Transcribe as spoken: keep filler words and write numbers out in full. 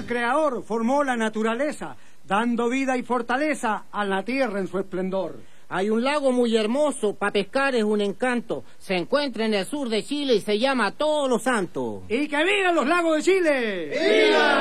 el Creador formó la naturaleza, dando vida y fortaleza a la tierra en su esplendor. Hay un lago muy hermoso, para pescar es un encanto. Se encuentra en el sur de Chile y se llama Todos los Santos. ¡Y que vivan los lagos de Chile! ¡Viva!